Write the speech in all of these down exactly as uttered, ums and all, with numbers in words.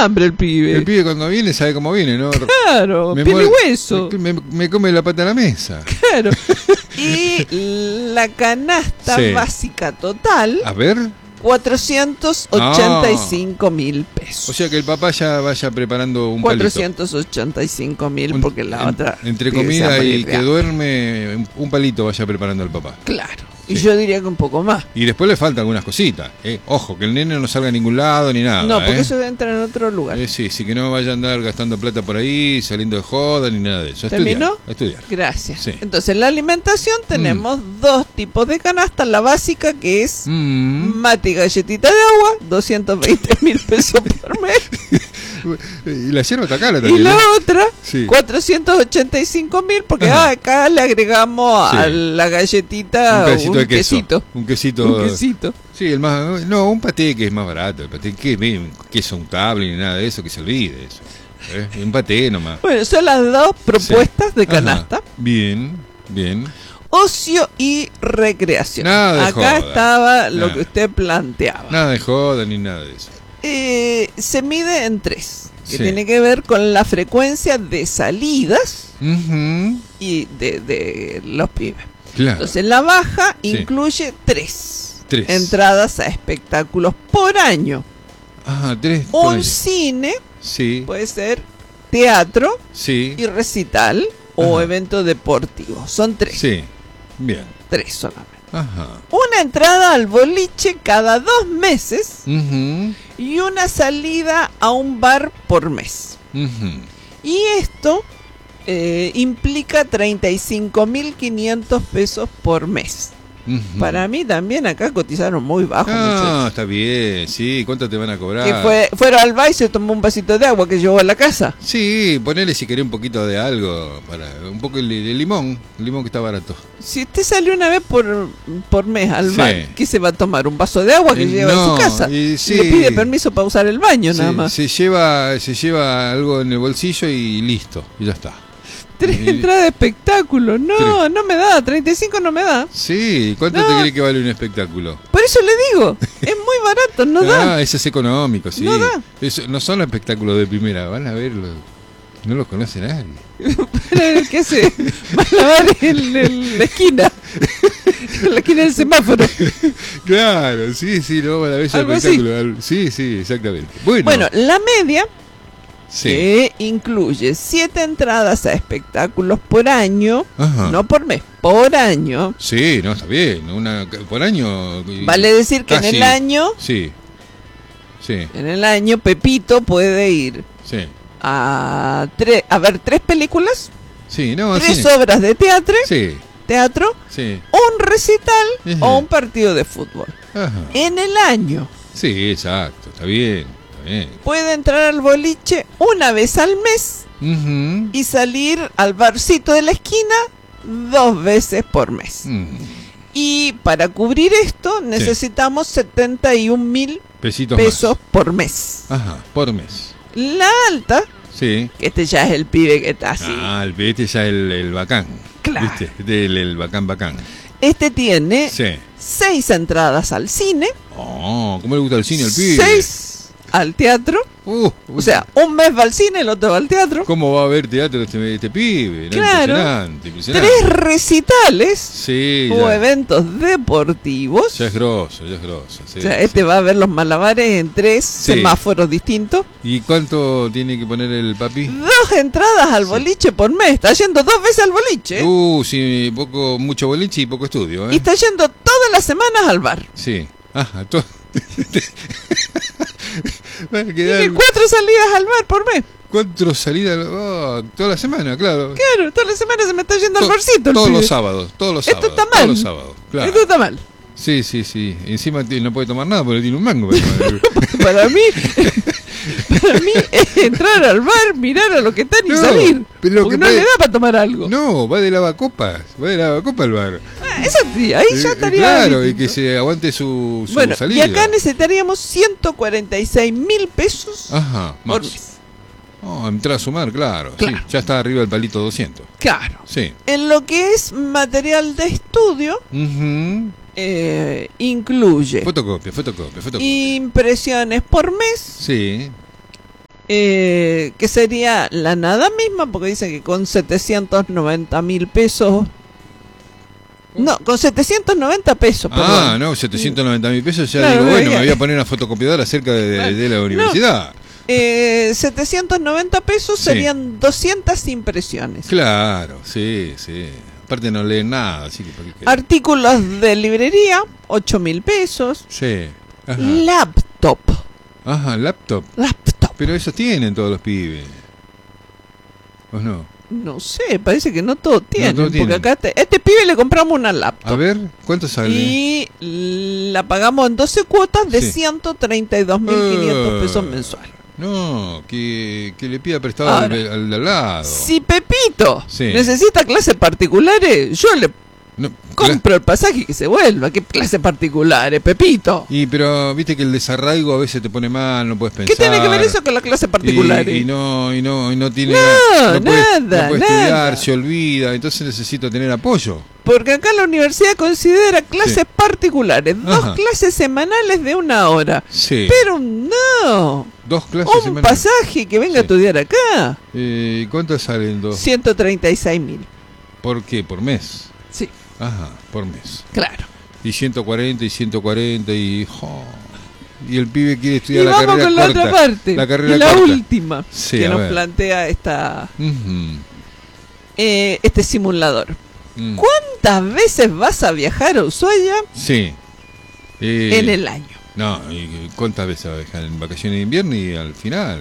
hambre el pibe. El pibe cuando viene sabe cómo viene, ¿no? Claro, me piel y muere, hueso. Me, me come la pata a la mesa. Claro. Y la canasta Sí. básica total, A ver. cuatrocientos ochenta y cinco mil pesos. O sea que el papá ya vaya preparando un palito. cuatrocientos ochenta y cinco mil Un- porque la en- otra... Entre pibe se va a comida morir y de que hambre. duerme, un- un palito vaya preparando el papá. Claro. Y Sí. yo diría que un poco más. Y después le faltan algunas cositas. ¿eh? Ojo, que el nene no salga a ningún lado ni nada. No, porque ¿eh? eso entra en otro lugar. Eh, sí, sí, que no vaya a andar gastando plata por ahí, saliendo de joda ni nada de eso. ¿Terminó? Estudiar, estudiar. Gracias. Sí. Entonces, en la alimentación tenemos dos tipos de canasta. La básica, que es Mm. mate y galletita de agua, doscientos veinte mil pesos por mes. Y la yerba está cara Y también. la ¿eh? otra, Sí. cuatrocientos ochenta y cinco mil, porque Ajá. ah, acá le agregamos Sí. a la galletita Un pedacito un de queso. quesito. Un quesito. Un quesito. Sí, el más. No, un paté que es más barato. El paté que ve, queso untable ni nada de eso, que se olvide eso. ¿eh? Un paté nomás. Bueno, son las dos propuestas de Ajá. canasta. Bien, bien. Ocio y recreación. Nada de Acá joda. estaba lo Nada. que usted planteaba. Nada de joda ni nada de eso. Eh, se mide en tres, que Sí. tiene que ver con la frecuencia de salidas Ujú, y de, de los pibes. claro. Entonces, la baja Sí. incluye tres, Tres. entradas a espectáculos por año. Ajá, tres. Un con- cine, Sí, puede ser teatro sí, y recital o Ajá. evento deportivo. Son tres, sí. Bien. tres solamente. Ajá. Una entrada al boliche cada dos meses Ujú, y una salida a un bar por mes. ujú. Y esto eh, implica treinta y cinco mil quinientos pesos por mes. Ujú. Para mí también acá cotizaron muy bajo, Ah, muchachos. está bien, sí, ¿cuánto te van a cobrar? Que fue, fueron al bar y se tomó un vasito de agua que llevó a la casa. Sí, ponele si querés un poquito de algo, para un poco de, de limón, limón que está barato. Si usted salió una vez por, por mes al Sí. bar, ¿qué se va a tomar? ¿Un vaso de agua que Eh, lleva no, en su casa? y sí. Le pide permiso para usar el baño Se, nada más. se lleva, se lleva algo en el bolsillo y listo, y ya está. Tres y- entradas de espectáculo. No, no me da. treinta y cinco no me da. Sí, ¿cuánto No. te cree que vale un espectáculo? Por eso le digo, es muy barato, no ah, da. ese es económico, sí. No da. Eso, no son espectáculos de primera, van a verlo. No los conoce nadie. ¿Qué hace? Va a lavar en, en la esquina. En la esquina del semáforo. Claro, sí, sí, no van a ver ese Algo así. espectáculo. Al- Sí, sí, exactamente. Bueno, Bueno, la media, sí. que incluye siete entradas a espectáculos por año, Ajá. no por mes, por año. Sí, no, está bien. Una, por año. y- Vale decir que en casi. el año, Sí, sí, en el año, Pepito puede ir sí. a, tre- a ver tres películas, Sí, no, al tres cine. obras de teatro, Sí, teatro, sí. un recital Ujú. o un partido de fútbol. Ajá. En el año Sí, exacto, está bien, está bien. puede entrar al boliche una vez al mes Ujú. y salir al barcito de la esquina dos veces por mes. Mm, Y para cubrir esto necesitamos setenta y un mil Pesitos pesos por mes. más. Ajá, por mes. La alta, Sí. que este ya es el pibe que está así, Ah, el, este ya el, el bacán. Claro. ¿Viste? Este el, el bacán bacán. este tiene Sí. seis entradas al cine, Oh, ¿cómo le gusta el cine al pibe? seis al teatro, Uh, o sea, un mes va al cine, el otro va al teatro, ¿cómo va a ver teatro este, este pibe? ¿No? Claro. Impresionante, impresionante. tres recitales Sí, o ya, eventos deportivos. ya es grosso, ya es grosso. Sí, O sea, sí. este va a ver los malabares en tres Sí. semáforos distintos. ¿Y cuánto tiene que poner el papi? Dos entradas al Sí. boliche por mes. Está yendo dos veces al boliche. Uh, sí, poco, mucho boliche y poco estudio, ¿eh? Y está yendo todas las semanas al bar. Sí. Ajá, todo. Va a Tiene quedar cuatro salidas al bar por mes. cuatro salidas oh, toda la semana, claro. Claro, todas las semanas se me está yendo al To- barcito. el todos pibe. los sábados, todos los Esto sábados. está mal. Todos los sábados, claro. Esto está mal. Sí, sí, sí. Encima t- no puede tomar nada porque tiene un mango. para tomar. Para mí, para mí es entrar al bar, mirar a lo que están y No, salir. pero lo Porque que no puede- le da para tomar algo. No, va de lavacopas. Va de lavacopas al bar. Ah, eso sí, ahí ya Eh, estaría. Claro, y distinto. que se aguante su, su Bueno, salida. y acá necesitaríamos ciento cuarenta y seis mil pesos Ajá, por más. mes. Oh, entrar a sumar, claro. Claro. Sí, ya está arriba del palito doscientos. Claro. Sí. En lo que es material de estudio, Ujú. eh, incluye Fotocopia, fotocopia, fotocopia. impresiones por mes, Sí. Eh, que sería la nada misma, porque dice que con setecientos noventa mil pesos. No, con setecientos noventa pesos. Ah, perdón. no, setecientos noventa mil pesos. Ya Claro, digo, no, bueno, ya- me voy a poner una fotocopiadora cerca de, de- de la universidad. Eh, setecientos noventa pesos Sí. serían doscientas impresiones. Claro, sí, sí. Aparte no leen nada, así que... ¿para qué querés? Artículos de librería, ocho mil pesos. Sí. Ajá. Laptop. Ajá, laptop. Laptop. Pero eso tienen todos los pibes. ¿O no? No sé, parece que no todos tienen. todos porque tienen. acá te- a este pibe le compramos una laptop. A ver, ¿cuánto sale? Y la pagamos en doce cuotas de Sí. ciento treinta y dos mil quinientos Eh. pesos mensuales. No, que, que le pida prestado Ahora, al, al de al lado. Si Pepito Sí. necesita clases particulares, yo le No, compro el pasaje y que se vuelva. ¿Qué clases particulares, Pepito? Y pero viste que el desarraigo a veces te pone mal, no puedes pensar. ¿Qué tiene que ver eso con las clases particulares? Y, y no y no y no tiene No, puede, nada, no puede nada. estudiar, se olvida, entonces necesito tener apoyo. Porque acá la universidad considera clases Sí. particulares, dos Ajá. clases semanales de una hora. Sí. Pero no, Dos clases un semanales. pasaje que venga Sí. a estudiar acá. Eh, ¿Cuántas salen dos? ciento treinta y seis mil. ¿Por qué? ¿Por mes? Sí, Ajá, por mes. claro. Y ciento cuarenta y ciento cuarenta y... jo, y el pibe quiere Y estudiar la vamos carrera con la corta. otra parte, La carrera y la corta. última Sí, que a nos ver. plantea esta, Ujú. eh, este simulador. Mm. ¿Cuántas veces vas a viajar a Ushuaia Sí. Eh, en el año? No, ¿y cuántas veces va a dejar? En vacaciones de invierno y al final.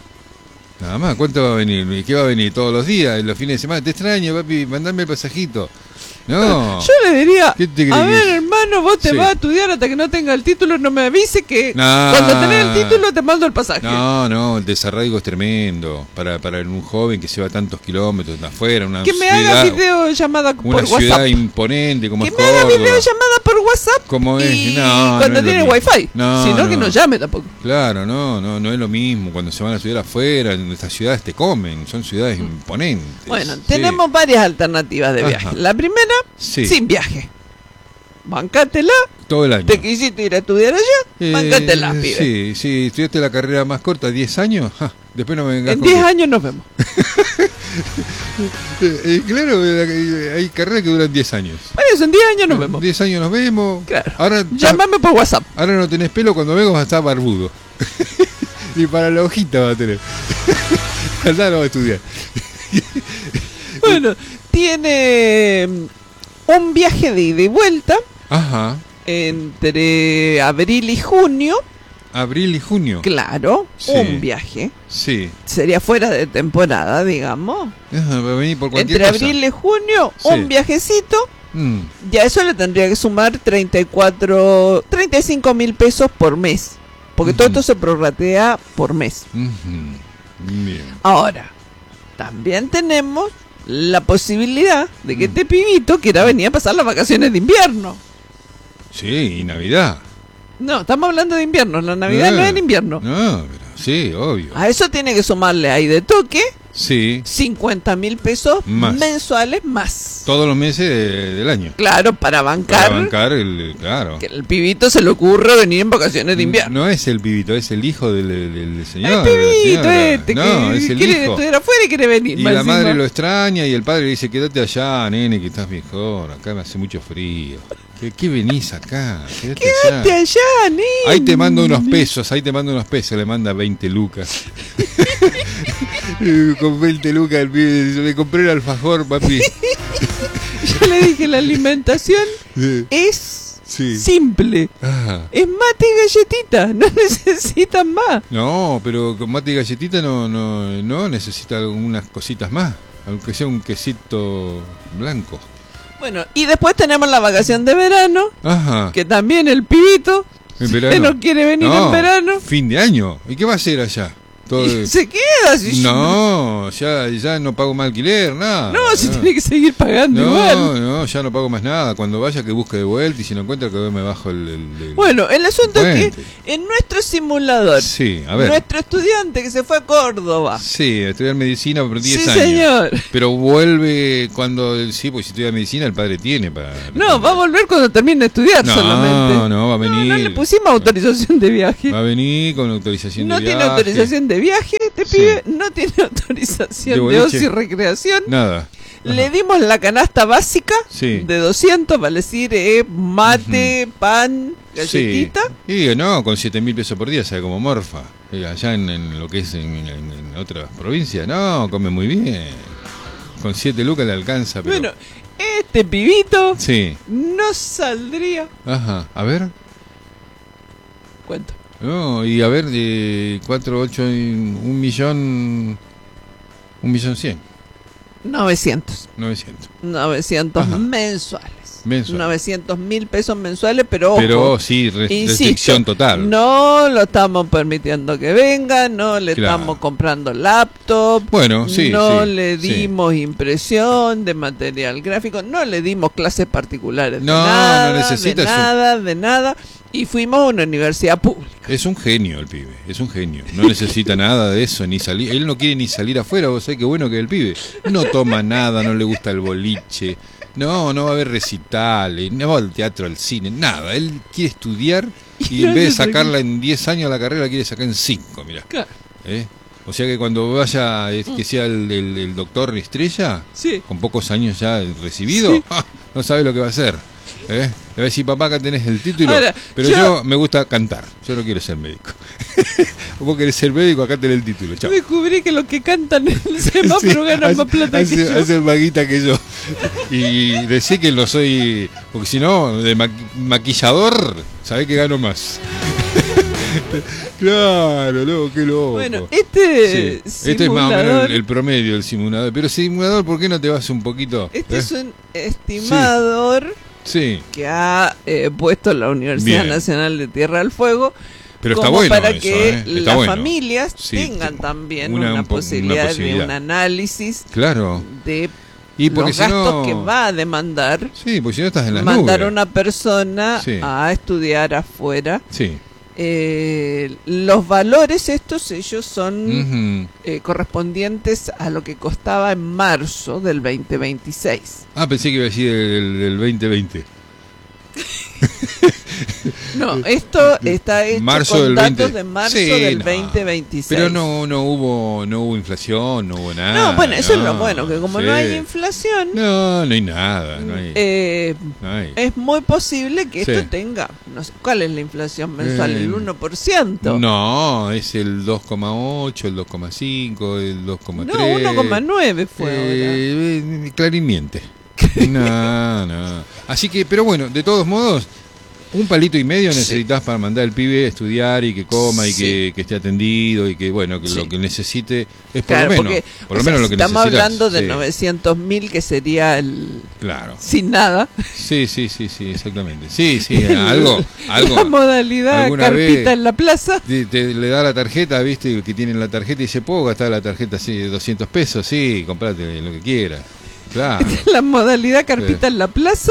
Nada más, ¿cuánto va a venir? ¿Y qué va a venir? ¿Todos los días? ¿En los fines de semana? Te extraño, papi, mandame el pasajito. No. Yo le diría, ¿Qué te crees a que ver es? hermano, vos te Sí. vas a estudiar hasta que no tenga el título, no me avise que No. cuando tenés el título te mando el pasaje. No, no, el desarraigo es tremendo. Para, para un joven que se va tantos kilómetros de afuera, una Que me ciudad, haga videollamada una por ciudad WhatsApp. imponente como Que es me haga Córdoba. videollamada por WhatsApp Como es, y no, cuando no es lo tiene mismo. wifi. No, Si no, que no. no llame tampoco. Claro, no, no, no es lo mismo. Cuando se van a estudiar afuera, en estas ciudades te comen, son ciudades imponentes. Bueno, Sí. tenemos varias alternativas de Ajá. viaje. La primera, Sí. sin viaje. Bancátela, Todo el año. te quisiste ir a estudiar allá, Eh, bancátela, pibe. Sí, sí, estudiaste la carrera más corta, diez años, ja, después no me vengas En con diez que- años nos vemos. Eh, eh, claro, eh, hay carreras que duran diez años. Bueno, eso, en diez años nos vemos. diez años nos vemos. Claro. Ahora, Llámame por WhatsApp. ahora no tenés pelo, cuando vengo vas a estar barbudo. Y para la hojita va a tener. Andá, no va a estudiar. Bueno, tiene mm, un viaje de ida y vuelta Ajá. entre abril y junio. Abril y junio. Claro, Sí. un viaje. Sí. Sería fuera de temporada, digamos. Ajá, va a venir por cualquier Entre cosa. abril y junio, Sí. un viajecito. Mm, Ya eso le tendría que sumar treinta y cuatro, treinta y cinco mil pesos por mes. Porque todo Ujú. esto se prorratea por mes. ujú. Bien. Ahora, también tenemos la posibilidad de que Mm. este pibito quiera venir a pasar las vacaciones de invierno. Sí, y Navidad. No, estamos hablando de invierno. La Navidad no es en invierno. No, pero sí, obvio. A eso tiene que sumarle ahí de toque Sí, cincuenta mil pesos Más. mensuales más. todos los meses de- del año. Claro, para bancar, Para bancar el, claro. que el pibito se le ocurra venir en vacaciones de invierno. No es el pibito, es el hijo del, del- del señor. el de la pibito señora. este No, que es el quiere hijo. estudiar afuera y quiere venir. Y más la madre encima. lo extraña y el padre le dice, quédate allá, nene, que estás mejor. Acá me hace mucho frío. ¿Qué, qué venís acá? Quédate, Quédate allá. allá, nene. Ahí te mando unos pesos, ahí te mando unos pesos, le manda veinte lucas. Eh, Con veinte lucas el pibe dice, me compré el alfajor, papi. Yo le dije, la alimentación Eh, es Sí. simple. ah. Es mate y galletita, no necesitan más. No, pero con mate y galletita no, no, no necesita algunas cositas más, aunque sea un quesito blanco. Bueno, y después tenemos la vacación de verano, Ajá. que también el pibito, En si verano. no quiere venir No, en verano, fin de año. ¿Y qué va a hacer allá? Todo- y se queda. Si No, ya, ya no pago más alquiler, nada. no, se tiene que seguir pagando No, igual. no, ya no pago más nada. Cuando vaya que busque de vuelta y si no encuentra que me bajo el... el- el- Bueno, el asunto es puente. que en nuestro simulador, Sí, a ver. nuestro estudiante que se fue a Córdoba, Sí, estudiar medicina por diez sí años. señor, Pero vuelve cuando... Sí, pues si estudia medicina el padre tiene para... no, va a volver cuando termine de estudiar No, solamente. no, va a venir. No, no le pusimos autorización de viaje. Va a venir con autorización No de viaje. tiene autorización de viaje, este Sí. pibe no tiene autorización ¿De de, boliche? ocio y recreación. Nada. Le Ajá. dimos la canasta básica Sí. de doscientos, vale decir, eh, mate, pan, galletita. Sí. Y digo, no, con siete mil pesos por día, sabe como morfa. Eh, allá en, en lo que es en, en- en otras provincias, no, come muy bien. Con siete lucas le alcanza, pero... Bueno, este pibito Sí, no saldría. ajá, a ver. ¿Cuánto? No, y a ver, de cuatro, ocho, un millón, un millón cien, novecientos. novecientos. novecientos Ajá. mensuales. Mensual. novecientos mil pesos mensuales, pero ojo. Pero sí, re- insisto, restricción total. No lo estamos permitiendo que venga, no le Claro. estamos comprando laptop, Bueno, sí, no sí, le sí. dimos impresión de material gráfico, no le dimos clases particulares de No, no nada, necesita de su- nada, de nada, y fuimos a una universidad pública. Es un genio el pibe, es un genio. No necesita nada de eso, ni salir. Él no quiere ni salir afuera, vos sabés qué bueno que es el pibe. No toma nada, no le gusta el boliche. No, no va a haber recitales, no va al teatro, al cine, nada. Él quiere estudiar y en vez de sacarla en diez años la carrera, quiere sacar en cinco, mirá. Claro. ¿Eh? O sea que cuando vaya, eh, que sea el, el- el doctor estrella, Sí. con pocos años ya recibido, Sí. ¡ah! No sabe lo que va a hacer. ¿Eh? Le va a decir, papá, acá tenés el título, Ahora, pero yo- yo... me gusta cantar, yo no quiero ser médico. Vos querés ser médico, acá tenés el título, chao. Descubrí que los que cantan en el semáforo Sí, ganan hace- más plata hace- que yo. Hacen maguita que yo. Y decir que no soy, porque si no, de maqui- maquillador, sabés que gano más. Claro, loco, qué loco. Bueno, este Sí, este es más o menos simulador, el, el promedio del simulador. Pero simulador, ¿por qué no te vas un poquito? este ¿Eh? es un estimador Sí, que ha eh, puesto la Universidad Bien. Nacional de Tierra del Fuego, pero está como bueno para eso, que ¿eh? Está las bueno. familias Sí, tengan te- también una- una, un po- una posibilidad, de posibilidad. un análisis Claro. de Y porque los si gastos no... que va a demandar Sí, porque si no estás en las mandar a nubes. una persona Sí. a estudiar afuera. Sí. Eh, los valores estos ellos son Ujú. eh, correspondientes a lo que costaba en marzo del veinte veintiséis. Ah, pensé que iba a decir del, del veinte veinte. No, esto está hecho Marzo con del datos veinte. de marzo Sí, del no. veinte veintiséis. Pero no no hubo no hubo inflación, no hubo nada. No, bueno, eso es lo no, bueno, que como sí. no hay inflación, No, no hay nada, no hay. eh, no hay. es muy posible que Sí. esto tenga, no sé, ¿cuál es la inflación mensual? Eh, El uno por ciento. No, es el dos coma ocho, el dos coma cinco, el dos coma tres. No, uno coma nueve fue ahora. Eh, clarimiente. No, no. Así que, pero bueno, de todos modos, un palito y medio Sí. necesitas para mandar al pibe a estudiar y que coma y Sí. que, que esté atendido y que, bueno, que Sí. lo que necesite es por Claro, lo menos. porque Por o lo sea, menos lo si que estamos necesitas. hablando de Sí, novecientos mil, que sería el claro. sin nada. Sí, sí, sí, sí, exactamente. Sí, sí, algo, La algo. modalidad alguna carpita vez- en la plaza. Te, te- le da la tarjeta, viste, que tienen la tarjeta y dice, ¿puedo gastar la tarjeta así de doscientos pesos? Sí, comprate lo que quieras. Claro. La modalidad carpita Sí. en la plaza,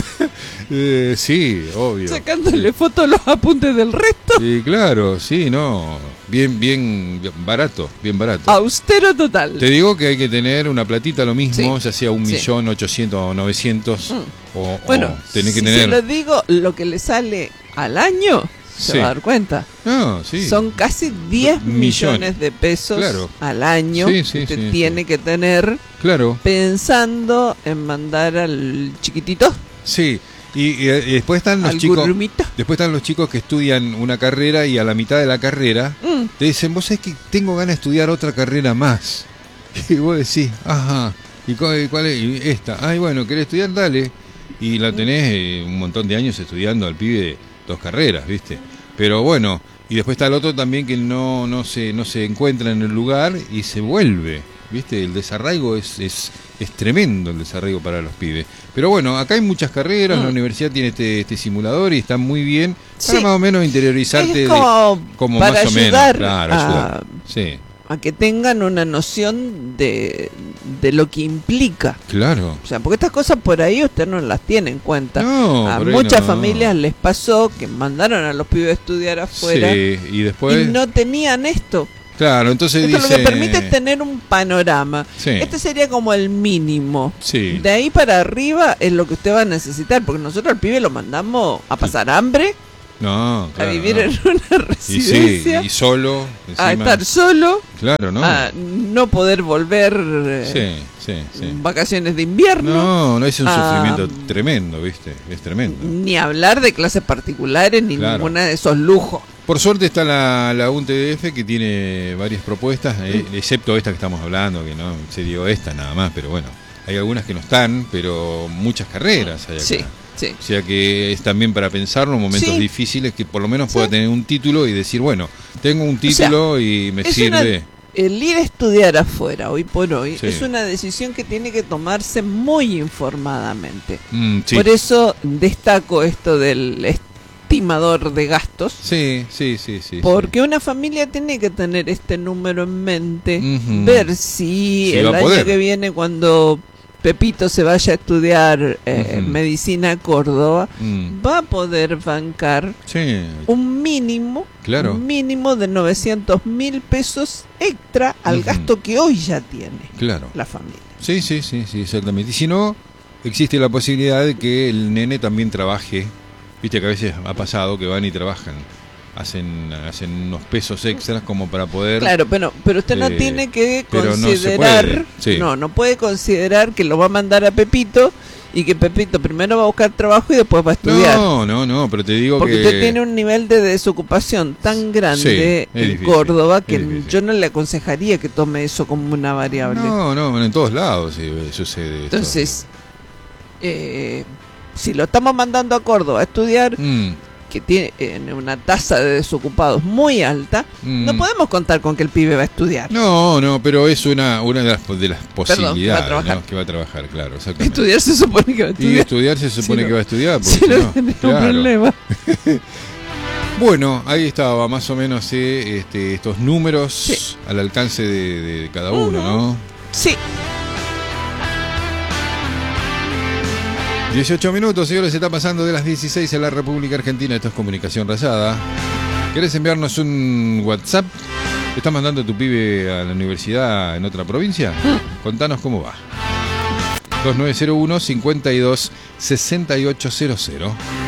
Eh, sí, obvio. sacándole fotos a los apuntes del resto. Sí, claro, sí, no. Bien, bien barato, bien barato. Austero total. Te digo que hay que tener una platita lo mismo, Sí. ya sea un Sí. millón ochocientos o novecientos. Mm. O, Bueno, o tenés que si tener. se lo digo, lo que le sale al año, se Sí. va a dar cuenta. No, sí. Son casi diez Millones. millones de pesos Claro. al año Sí, sí, que usted sí, tiene que tener Claro, pensando en mandar al chiquitito, sí. Y, y- y después están los al chicos. gurrumito. Después están los chicos que estudian una carrera y a la mitad de la carrera Mm. te dicen, vos sabés que tengo ganas de estudiar otra carrera más. Y vos decís, ajá, ¿y cuál, cuál es? Y esta, ay, bueno, ¿querés estudiar? Dale. Y la tenés eh, un montón de años estudiando al pibe dos carreras, ¿viste? Pero bueno, y después está el otro también que no, no, se, no se encuentra en el lugar y se vuelve, ¿viste? El desarraigo es, es, es tremendo, el desarraigo para los pibes. Pero bueno, acá hay muchas carreras, Mm. la universidad tiene este, este simulador y está muy bien para Sí. más o menos interiorizarte Es de como, como para más o menos, ayudar claro, a, ayudar. Sí, a que tengan una noción de, de lo que implica. claro. O sea, porque estas cosas por ahí usted no las tiene en cuenta. No, a por ahí muchas no. familias les pasó que mandaron a los pibes a estudiar afuera Sí, y después, y no tenían esto. claro, entonces Esto dice, lo que permite es tener un panorama. Sí. Este sería como el mínimo. Sí. De ahí para arriba es lo que usted va a necesitar, porque nosotros al pibe lo mandamos a pasar hambre No, claro. A vivir no. en una Y sí, residencia. y solo. A encima. estar solo. Claro, ¿no? A no poder volver. eh, Sí, sí, sí. Vacaciones de invierno. No, no es un Ah, sufrimiento tremendo, ¿viste? Es tremendo. Ni hablar de clases particulares ni Claro. ninguna de esos lujos. Por suerte está la, la U N T D F que tiene varias propuestas, eh, excepto esta que estamos hablando, que no se dio esta nada más, pero bueno, hay algunas que no están, pero muchas carreras hay acá. Sí, sí. O sea que es también para pensarlo en momentos Sí. difíciles que por lo menos pueda Sí. tener un título y decir, bueno, tengo un título y me Es sirve. una- el ir a estudiar afuera hoy por hoy Sí. es una decisión que tiene que tomarse muy informadamente. Mm, sí. Por eso destaco esto del estimador de gastos. sí, sí, sí, sí. Porque una familia tiene que tener este número en mente, Ujú. ver si Si el va a año poder. que viene cuando Pepito se vaya a estudiar eh, Ujú. medicina a Córdoba, sí. Mm, va a poder bancar sí, un mínimo, Claro. un mínimo de novecientos mil pesos extra al Ujú. gasto que hoy ya tiene claro. la familia. Sí, sí, sí, sí, exactamente. Y si no, existe la posibilidad de que el nene también trabaje. Viste que a veces ha pasado que van y trabajan, hacen hacen unos pesos extras como para poder... Claro, pero, pero usted no Eh, tiene que pero no se considerar, puede, sí. no, no puede considerar que lo va a mandar a Pepito y que Pepito primero va a buscar trabajo y después va a estudiar. No, no, no, pero te digo Porque que... usted tiene un nivel de desocupación tan grande Sí, es en difícil, Córdoba es que difícil. yo no le aconsejaría que tome eso como una variable. No, no, en todos lados sí, sucede esto. Entonces, eh, si lo estamos mandando a Córdoba a estudiar, Mm, que tiene eh, una tasa de desocupados muy alta, mm. no podemos contar con que el pibe va a estudiar. No, no, pero es una, una de, las, de las Perdón, posibilidades, va a trabajar. ¿no? Que va a trabajar, claro, exactamente. Estudiar se supone que va a Y estudiar. estudiar se supone Si no- que va a estudiar, porque Si si no, no, tenés un claro. problema. Bueno, ahí estaba más o menos eh, este, estos números Sí. al alcance de, de cada uno, ¿no? Sí, dieciocho minutos, señores, se está pasando de las dieciséis en la República Argentina. Esto es Comunicación Rayada. ¿Querés enviarnos un WhatsApp? ¿Te estás mandando a tu pibe a la universidad en otra provincia? Contanos cómo va. dos nueve cero uno, cincuenta y dos, sesenta y ocho cero cero.